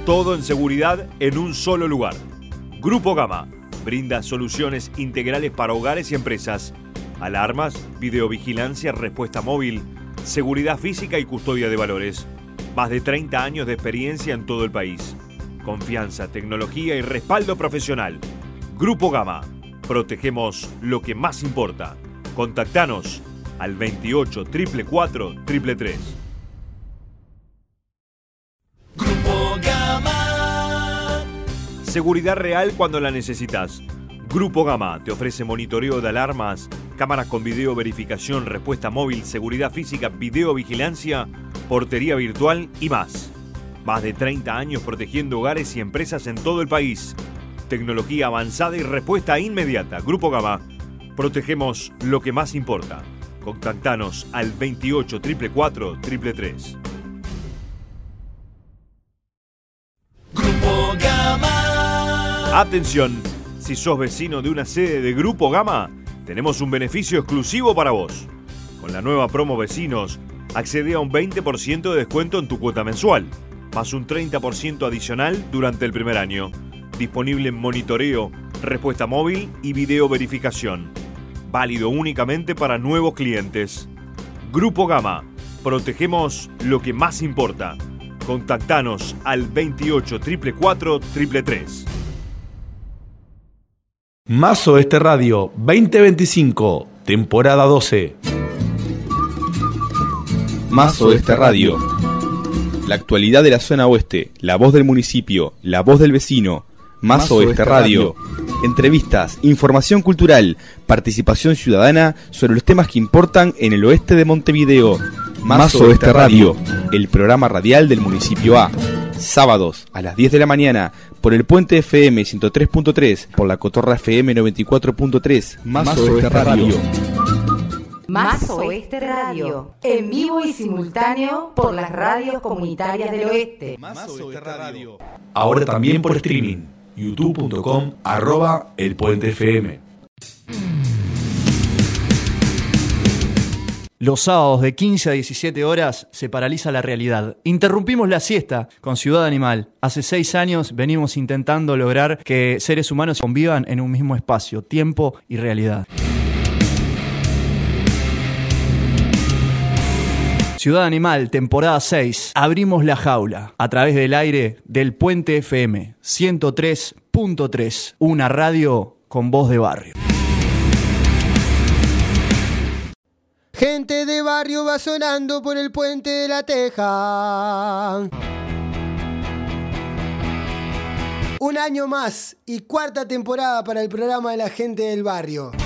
Todo en seguridad en un solo lugar. Grupo Gama brinda soluciones integrales para hogares y empresas. Alarmas, videovigilancia, respuesta móvil, seguridad física y custodia de valores. Más de 30 años de experiencia en todo el país. Confianza, tecnología y respaldo profesional. Grupo Gama. Protegemos lo que más importa. Contactanos al 28 444 333. Grupo Gama. Seguridad real cuando la necesitas. Grupo Gama te ofrece monitoreo de alarmas, cámaras con video verificación, respuesta móvil, seguridad física, videovigilancia, portería virtual y más. Más de 30 años protegiendo hogares y empresas en todo el país. Tecnología avanzada y respuesta inmediata. Grupo Gama. Protegemos lo que más importa. Contactanos al 28 444 333. Grupo Gama. Atención, si sos vecino de una sede de Grupo Gama, tenemos un beneficio exclusivo para vos. Con la nueva promo Vecinos, accede a un 20% de descuento en tu cuota mensual, más un 30% adicional durante el primer año. Disponible en monitoreo, respuesta móvil y video verificación. Válido únicamente para nuevos clientes. Grupo Gama. Protegemos lo que más importa. Contactanos al 28 444 333. Más Oeste Radio 2025, temporada 12. Más Oeste Radio. La actualidad de la zona oeste, la voz del municipio, la voz del vecino. Más Oeste Radio. Entrevistas, información cultural, participación ciudadana sobre los temas que importan en el oeste de Montevideo. Más Oeste Radio, el programa radial del municipio A. Sábados a las 10 de la mañana por el Puente FM 103.3, por la Cotorra FM 94.3. Más Oeste Radio. Más Oeste Radio, en vivo y simultáneo por las radios comunitarias del oeste. Más Oeste Radio. Ahora también por streaming. youtube.com/elpuentefm. Los sábados de 15 a 17 horas se paraliza la realidad. Interrumpimos la siesta con Ciudad Animal. Hace 6 años venimos intentando lograr que seres humanos convivan en un mismo espacio, tiempo y realidad. Ciudad Animal, temporada 6. Abrimos la jaula a través del aire del Puente FM 103.3. Una radio con voz de barrio. Gente de barrio va sonando por el Puente de la Teja. Un año más y cuarta temporada para el programa de la gente del barrio.